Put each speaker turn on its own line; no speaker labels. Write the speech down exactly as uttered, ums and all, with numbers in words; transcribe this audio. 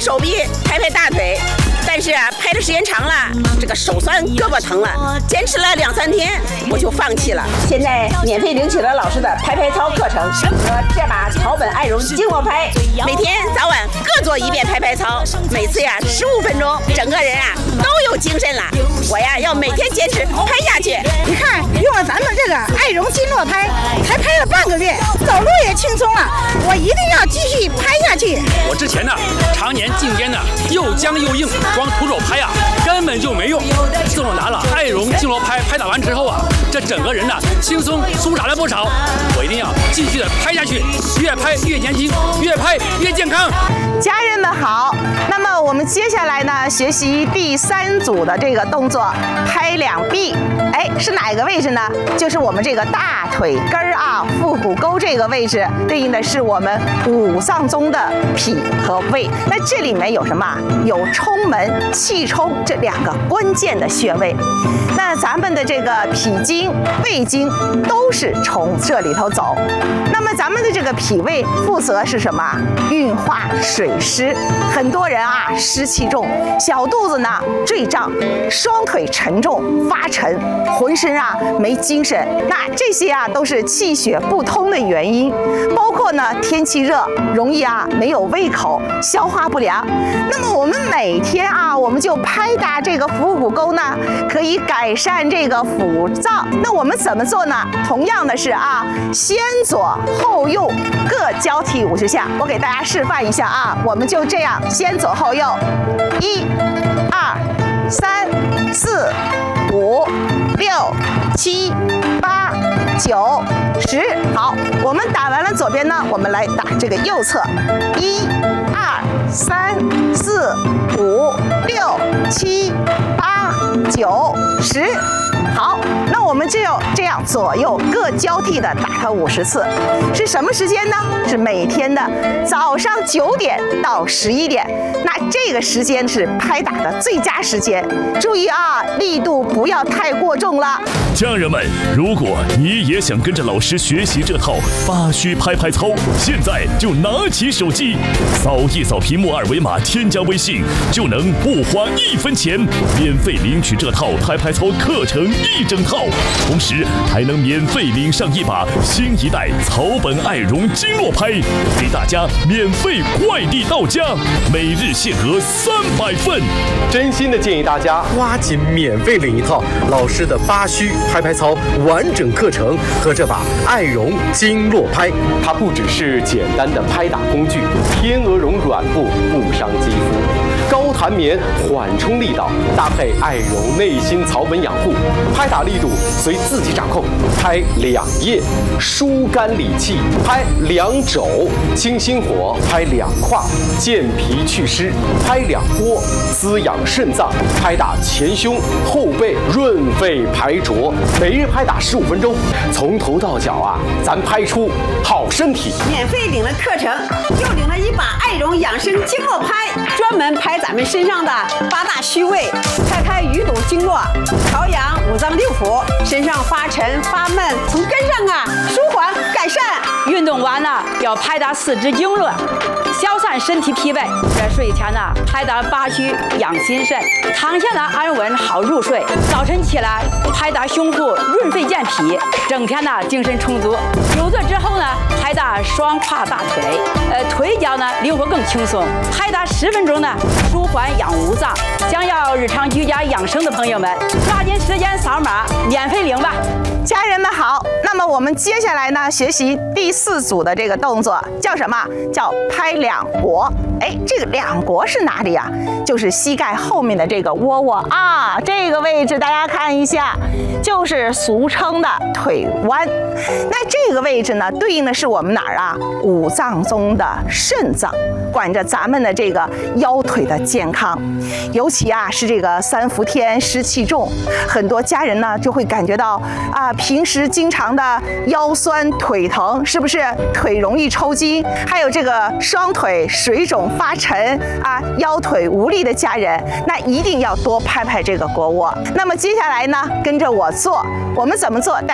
手臂，拍拍大腿。但是啊，拍的时间长了，这个手酸，胳膊疼了，坚持了两三天，我就放弃了。现在免费领取了老师的拍拍操课程和这把草本爱绒经络拍，每天早晚各做一遍拍拍操，每次呀十五分钟，整个人啊都有精神了。我呀要每天坚持拍下去。
你看，用了咱们这个爱绒经络拍，才拍了半个月，走路也轻松了。我一定要继续拍下去。
我之前呢，常年颈肩呢又僵又硬，光徒手拍呀、啊、根本就没用。自从拿了爱绒经络拍拍打完之后啊，这整个人呢轻松舒展了不少。我一定要继续的拍下去，越拍越年轻，越拍越健康。
家人们好，那么我们接下来呢，学习第三组的这个动作，拍两臂。哎，是哪个位置呢？就是我们这个大腿根儿啊，腹股沟这个位置，对应的是我们五脏中的脾和胃。那这里面有什么？有冲门、气冲这两个关键的穴位。那咱们的这个脾经、胃经都是从这里头走。那么咱们的这个脾胃负责是什么？运化水湿。很多人啊湿气重，小肚子呢坠胀，双腿沉重发沉，浑身啊没精神。那这些啊都是气血不通的原因。包括呢天气热，容易啊没有胃口，消化不良。那么我们每天啊我们就拍打这个腹股沟呢，可以改善这个腹胀。那我们怎么做呢？同样的是啊，先左后右各交替五十下。我给大家示范一下啊，我们就这样先左后右，一、二、三、四、五、六、七、八、九、十。好，我们打完了左边呢，我们来打这个右侧，一、二、三、四、五、六、七、八、九、十。好，那我们就这样左右各交替的打它五十次，是什么时间呢？是每天的早上九点到十一点。那这个时间是拍打的最佳时间。注意啊，力度不要太过重了。
家人们，如果你也想跟着老师学习这套八虚拍拍操，现在就拿起手机，扫一扫屏幕二维码，添加微信，就能不花一分钱，免费领取这套拍拍操课程一整套，同时还能免费领上一把新一代草本爱绒经络拍，给大家免费快递到家，每日限额三百份。
真心的建议大家抓紧免费领一套老师的八虚拍拍操完整课程和这把爱绒经络拍。它不只是简单的拍打工具，天鹅绒软布不伤肌肤，高弹棉缓冲力道，搭配爱绒内心草本养护，拍打力度随自己掌控。拍两腋，疏肝理气；拍两肘，清心火；拍两胯，健脾祛湿；拍两波，滋养肾脏；拍打前胸、后背，润肺排浊。每日拍打十五分钟，从头到脚啊，咱拍出好身体。
免费领了课程，又领了一把爱绒养生经络拍，专门拍咱们身上的八大虚位，开开鱼肚经络，调养五脏六腑，身上发沉发闷，从根上啊舒缓改善。
运动完了要拍打四肢经络，消散身体疲惫。这睡前呢拍打八虚养心肾，躺下呢安稳好入睡。早晨起来拍打胸腹润肺健脾，整天呢精神充足。久坐之后呢拍打双胯大腿，呃腿脚呢灵活更轻松。拍打十分钟呢舒缓养五脏。想要日常居家养生的朋友们，抓紧时间扫码免费领吧。
家人们好，那么我们接下来呢学习第四组的这个动作，叫什么？叫拍两腘。哎，这个两腘是哪里呀？就是膝盖后面的这个窝窝啊，这个位置大家看一下，就是俗称的腿弯。那这个位置呢，对应的是我们哪儿啊？五脏中的肾脏，管着咱们的这个腰腿的健康。尤其啊是这个三伏天湿气重，很多家人呢就会感觉到啊，平时经常的腰酸腿疼，是不是腿容易抽筋？还有这个双腿水肿发沉啊，腰腿无力的家人，那一定要多拍拍这个腘窝。那么接下来呢，跟着我做，我们怎么做？